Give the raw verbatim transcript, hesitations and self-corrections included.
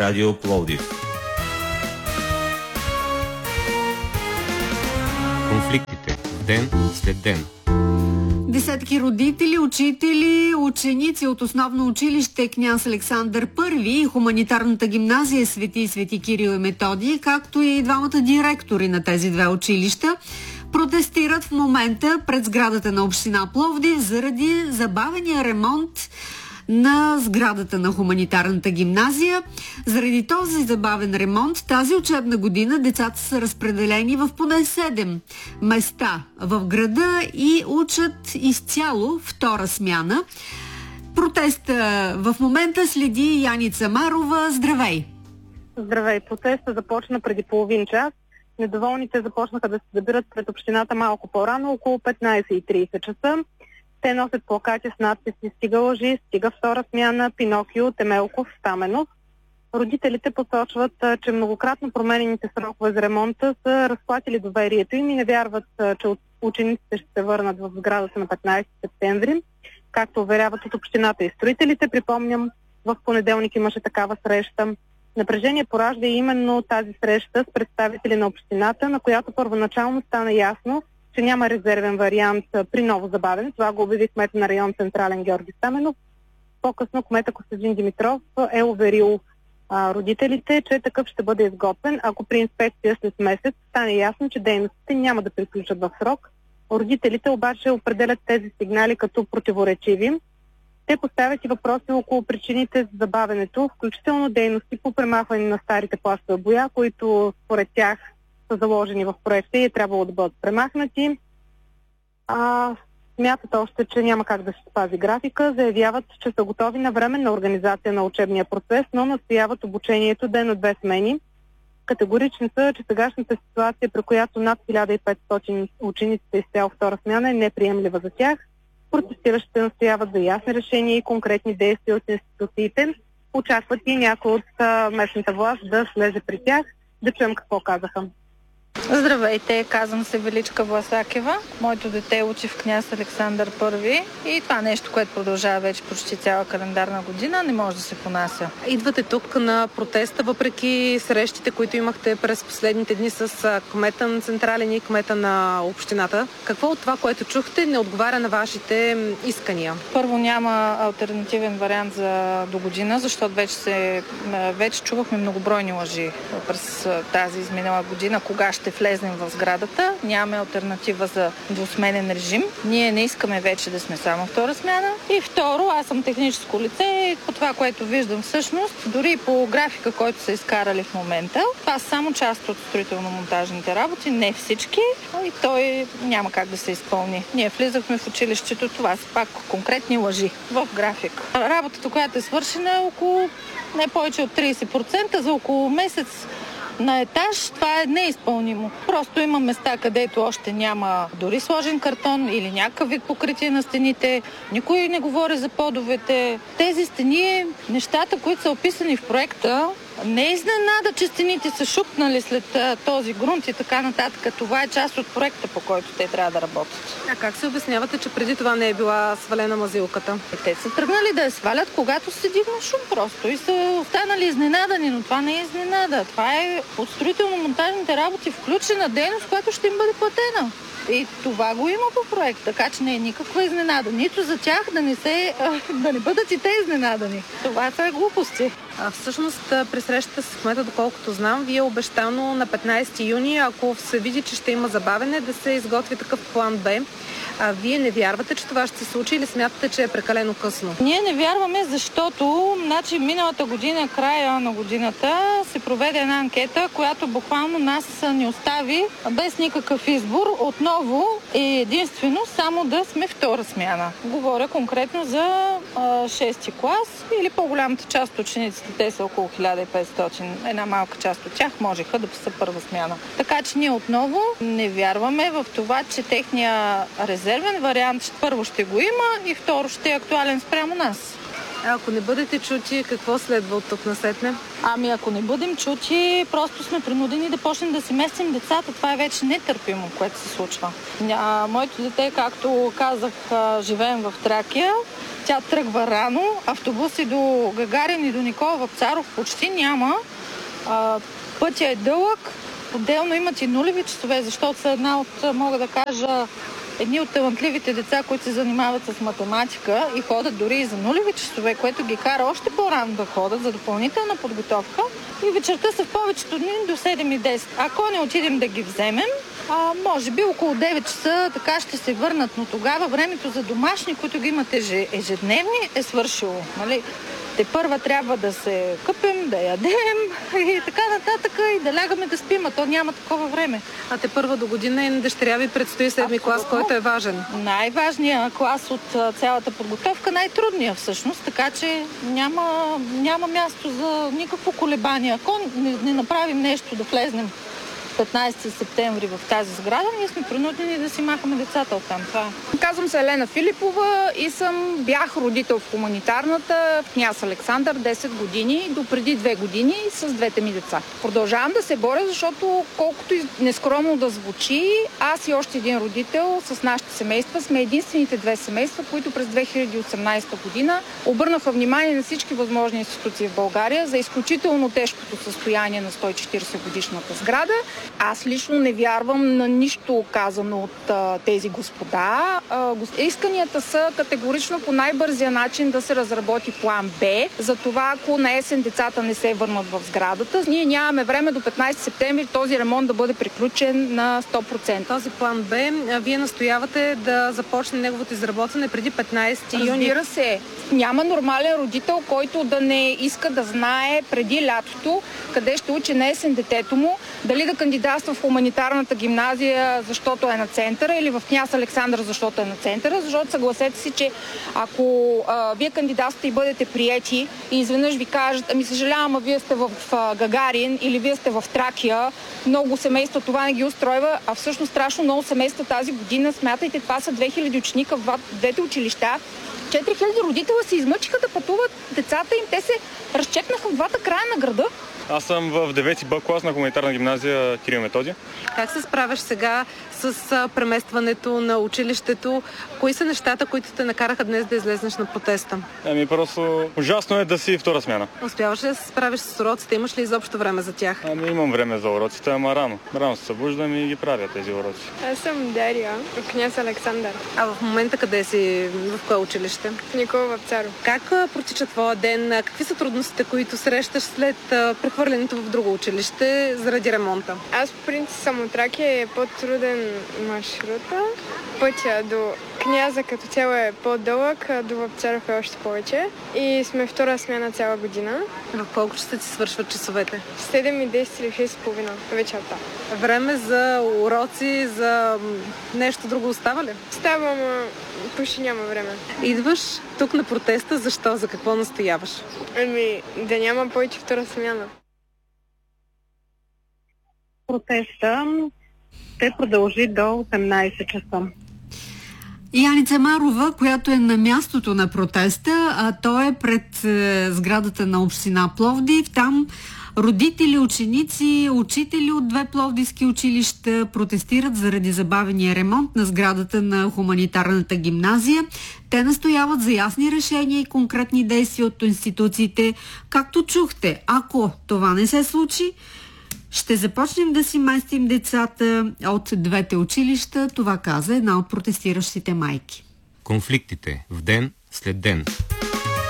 Радио Пловдив. Конфликтите ден след ден. Десетки родители, учители, ученици от основно училище Княз Александър Първи и хуманитарната гимназия Свети Свети Кирил и Методий, както и двамата директори на тези две училища, протестират в момента пред сградата на община Пловдив заради забавения ремонт на сградата на хуманитарната гимназия. Заради този забавен ремонт, тази учебна година децата са разпределени в поне седем места в града и учат изцяло втора смяна. Протеста в момента следи Яница Марова. Здравей! Здравей! Протеста започна преди половин час. Недоволните започнаха да се събират пред общината малко по-рано, около петнайсет и трийсет часа. Те носят плакати с надписи "Стига лъжи", "Стига втора смяна", "Пинокио", "Темелков", "Стаменов". Родителите посочват, че многократно променените срокове за ремонта са разплатили доверието им и не вярват, че учениците ще се върнат в сградата на петнайсети септември, както уверяват от общината и строителите. Припомням, в понеделник имаше такава среща. Напрежение поражда именно тази среща с представители на общината, на която първоначално стана ясно, че няма резервен вариант при ново забавене. Това го обяви кмета на район Централен Георги Стаменов. По-късно кмета Костадин Димитров е уверил а, родителите, че такъв ще бъде изготвен, ако при инспекция след месец стане ясно, че дейностите няма да приключат в срок. Родителите обаче определят тези сигнали като противоречиви. Те поставят и въпроси около причините за забавенето, включително дейности по премахване на старите пластове боя, които според тях са заложени в проекта и е трябвало да бъдат премахнати. А, смятат още, че няма как да се спази графика. Заявяват, че са готови на временна организация на учебния процес, но настояват обучението да е на две смени. Категорични са, че сегашната ситуация, при която над хиляда и петстотин ученици са изцяло втора смяна, е неприемлива за тях. Протестиращите настояват за ясни решения и конкретни действия от институциите. Очакват и някой от а, местната власт да слезе при тях. Да чуем какво казаха. Здравейте, казвам се Величка Власакева. Моето дете учи в Княз Александър Първи и това нещо, което продължава вече почти цяла календарна година, не може да се понася. Идвате тук на протеста, въпреки срещите, които имахте през последните дни с кмета на Централен и кмета на общината. Какво от това, което чухте, не отговаря на вашите искания? Първо, няма алтернативен вариант за до година, защото вече, се, вече чувахме многобройни лъжи през тази изминала година, кога ще влезнем в сградата. Нямаме алтернатива за двусменен режим. Ние не искаме вече да сме само втора смяна. И второ, аз съм техническо лице и по това, което виждам всъщност, дори по графика, който са изкарали в момента, това са само част от строително-монтажните работи, не всички, и той няма как да се изпълни. Ние влизахме в училището, това са пак конкретни лъжи в график. Работата, която е свършена, е около не повече от трийсет процента за около месец на етаж. Това е неизпълнимо. Просто има места, където още няма дори сложен картон или някакъв вид покритие на стените. Никой не говори за подовете. Тези стени, нещата, които са описани в проекта, не е изненада, че стените са шупнали след а, този грунт и така нататък. Това е част от проекта, по който те трябва да работят. А как се обяснявате, че преди това не е била свалена мазилката? Те са тръгнали да я свалят, когато се дигна шум просто и са останали изненадани, но това не е изненада. Това е от строително-монтажните работи включена дейност, която ще им бъде платена. И това го има по проект, така че не е никаква изненада. Нито за тях да не, се, да не бъдат и те изненадани. Това са глупости. А всъщност при срещата с кмета, доколкото знам, вие обещано на петнайсети юни, ако се види, че ще има забавене, да се изготви такъв план Б. А вие не вярвате, че това ще се случи или смятате, че е прекалено късно? Ние не вярваме, защото значи, миналата година, края на годината, се проведе една анкета, която буквално нас ни остави без никакъв избор. Отново е единствено само да сме втора смяна. Говоря конкретно за а, шести клас или по-голямата част от учениците, те са около хиляда и петстотин. Една малка част от тях можеха да са първа смяна. Така че ние отново не вярваме в това, че техния резервен вариант първо ще го има и второ ще е актуален спрямо нас. А ако не бъдете чути, какво следва от тук насетне? Ами ако не бъдем чути, просто сме принудени да почнем да си местим децата. Това е вече нетърпимо, което се случва. А, моето дете, както казах, живеем в Тракия. Тя тръгва рано. Автобуси до Гагарин и до Никола Вапцаров почти няма. А, пътя е дълъг. Отделно имат и нулеви часове, защото са една от, мога да кажа, едни от талантливите деца, които се занимават с математика и ходят дори и за нулеви часове, което ги кара още по-рано да ходят за допълнителна подготовка. И вечерта са в повечето дни до седем и десет. Ако не отидем да ги вземем, а, може би около девет часа така ще се върнат, но тогава времето за домашни, които ги имат ежедневни, е свършило. Нали? Те първа трябва да се къпем, да ядем и така нататък и да лягаме да спим, а то няма такова време. А те първа до година и на дъщеря ви предстои седми клас, който е важен. Най-важният клас от цялата подготовка, най-трудният всъщност, така че няма, няма място за никакво колебание. Ако не, не направим нещо да влезнем петнайсети септември в тази сграда, ние сме принудени да си махаме децата оттам. Това. Казвам се Елена Филипова и съм бях родител в хуманитарната в Княз Александър десет години, до преди две години с двете ми деца. Продължавам да се боря, защото колкото и нескромно да звучи, аз и още един родител с нашите семейства сме единствените две семейства, които през две хиляди и осемнайсета година обърнаха внимание на всички възможни институции в България за изключително тежкото състояние на сто и четирийсет годишната сграда. Аз лично не вярвам на нищо казано от а, тези господа. А, исканията са категорично по най-бързия начин да се разработи план Б. За това, ако на есен децата не се върнат в сградата, ние нямаме време до петнайсети септември този ремонт да бъде приключен на сто процента. Този план Б, вие настоявате да започне неговото изработване преди петнайсети юни. Разбира се. Няма нормален родител, който да не иска да знае преди лятото къде ще учи на есен детето му, дали да кандидатства в хуманитарната гимназия, защото е на центъра, или в Княз Александър, защото е на центъра, защото съгласете си, че ако а, вие кандидатствате и бъдете приети и изведнъж ви кажат, ами съжалявам, а вие сте в а, Гагарин или вие сте в Тракия, много семейства това не ги устройва, а всъщност страшно много семейства тази година, смятайте, това са две хиляди ученика в двете училища, четири хиляди родителя се измъчиха да пътуват децата им, те се разчекнаха в двата края на града. Аз съм в девети Б клас на хуманитарна гимназия Кирил и Методий. Как се справяш сега с преместването на училището? Кои са нещата, които те накараха днес да излезнеш на протеста? Ами просто ужасно е да си втора смяна. Успяваш ли да се справиш с уроците? Имаш ли изобщо време за тях? Ами имам време за уроците, ама рано. Рано се събуждам и ги правя тези уроци. Аз съм Дария от Княз Александър. А в момента къде си? В кое училище? В Никола Вапцаров. Как протича твоя ден? Какви са трудностите, които срещаш след прехвърлянето в друго училище заради ремонта? Аз по принцип съм от Тракия, е по-труден маршрута. Пътя до Княза като цяло е по-дълъг, а до Вапцаров е още повече. И сме втора смяна цяла година. В колко часа ти свършват часовете? седем и десет или шест и половина вечерта. Време за уроци, за нещо друго остава ли? Става, ама почти няма време. Идваш тук на протеста, защо? За какво настояваш? Ами, да няма повече втора смяна. Протеста ще продължи до осемнайсет часа. Яница Марова, която е на мястото на протеста, а той е пред е, сградата на община Пловдив. Там родители, ученици, учители от две пловдивски училища протестират заради забавения ремонт на сградата на хуманитарната гимназия. Те настояват за ясни решения и конкретни действия от институциите. Както чухте, ако това не се случи, ще започнем да си местим децата от двете училища, това каза една от протестиращите майки. Конфликтите в ден след ден.